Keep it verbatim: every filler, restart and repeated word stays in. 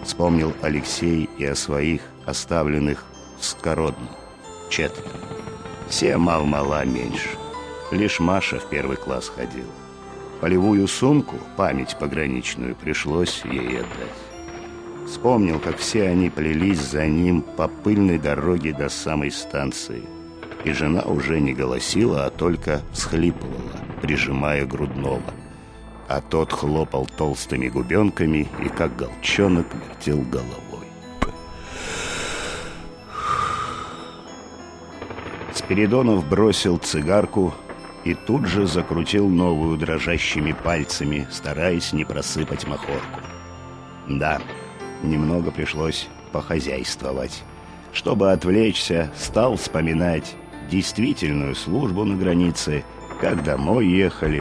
Вспомнил Алексей и о своих оставленных в Скородном. Четверо. Все мал-мала меньше. Лишь Маша в первый класс ходила. Полевую сумку, память пограничную, пришлось ей отдать. Вспомнил, как все они плелись за ним по пыльной дороге до самой станции. И жена уже не голосила, а только всхлипывала, прижимая грудного. А тот хлопал толстыми губенками и, как голчонок, вертел головой. Спиридонов бросил цигарку и тут же закрутил новую дрожащими пальцами, стараясь не просыпать махорку. Да, немного пришлось похозяйствовать. Чтобы отвлечься, стал вспоминать действительную службу на границе, как домой ехали,